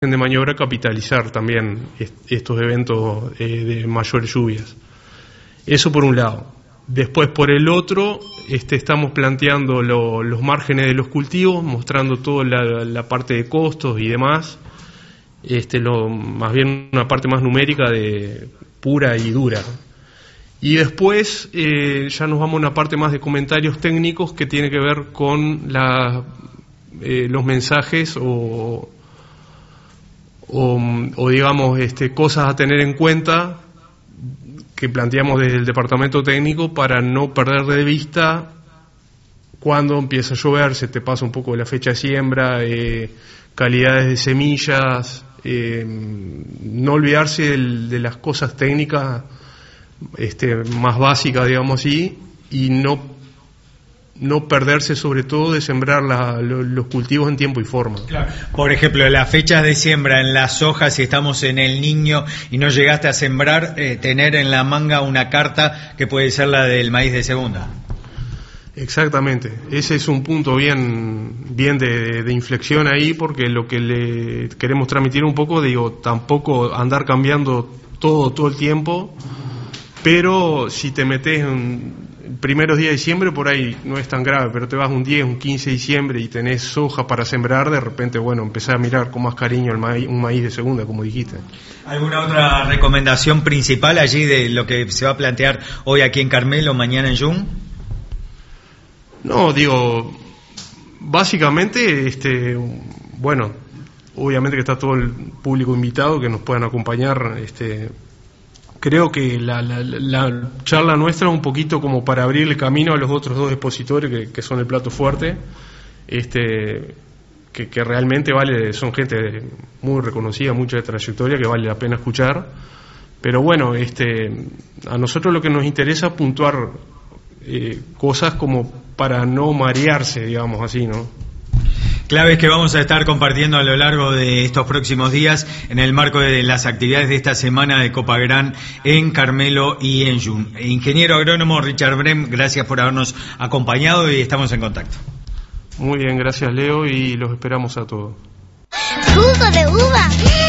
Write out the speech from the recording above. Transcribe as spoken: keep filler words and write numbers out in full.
de maniobra capitalizar también estos eventos eh, de mayores lluvias. Eso por un lado. Después por el otro este, estamos planteando lo, los márgenes de los cultivos, mostrando toda la, la parte de costos y demás, este, lo, más bien una parte más numérica de pura y dura. Y después eh, ya nos vamos a una parte más de comentarios técnicos que tiene que ver con la, eh, los mensajes o O, o digamos este, cosas a tener en cuenta que planteamos desde el departamento técnico para no perder de vista cuando empieza a llover, se te pasa un poco la fecha de siembra, eh, calidades de semillas, eh, no olvidarse del, de las cosas técnicas este, más básicas, digamos así, y no no perderse sobre todo de sembrar la, lo, los cultivos en tiempo y forma. Claro. Por ejemplo, las fechas de siembra en las hojas, si estamos en el Niño y no llegaste a sembrar, eh, tener en la manga una carta que puede ser la del maíz de segunda. Exactamente, ese es un punto bien, bien de, de inflexión ahí, porque lo que le queremos transmitir un poco, digo, tampoco andar cambiando todo, todo el tiempo, pero si te metes en primeros días de diciembre por ahí no es tan grave, pero te vas un diez, un quince de diciembre y tenés soja para sembrar, de repente, bueno, empezás a mirar con más cariño el maíz, un maíz de segunda, como dijiste. ¿Alguna otra recomendación principal allí de lo que se va a plantear hoy aquí en Carmelo, mañana en Jun? No, digo, básicamente, este, bueno, obviamente que está todo el público invitado que nos puedan acompañar, este, creo que la, la, la charla nuestra es un poquito como para abrirle camino a los otros dos expositores que, que son el plato fuerte, este, que, que realmente vale, son gente muy reconocida, mucha de trayectoria, que vale la pena escuchar. Pero bueno, este, a nosotros lo que nos interesa es puntuar eh, cosas como para no marearse, digamos así, ¿no? Claves que vamos a estar compartiendo a lo largo de estos próximos días en el marco de las actividades de esta semana de Copagran en Carmelo y en Jun. Ingeniero agrónomo Richard Brem, gracias por habernos acompañado y estamos en contacto. Muy bien, gracias Leo y los esperamos a todos. Jugo de uva.